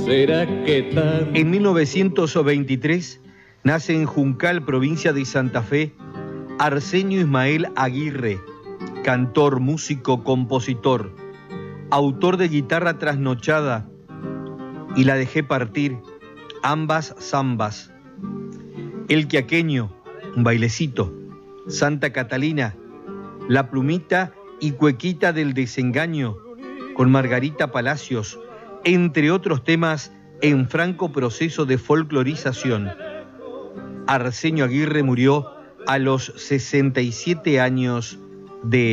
será que tan... En 1923 nace en Juncal, provincia de Santa Fe, Arsenio Ismael Aguirre, cantor, músico, compositor, autor de Guitarra Trasnochada y La dejé partir, ambas zambas, El Quiaqueño, un bailecito, Santa Catalina, La Plumita y Cuequita del Desengaño, con Margarita Palacios, entre otros temas en franco proceso de folclorización. Arsenio Aguirre murió a los 67 años de edad.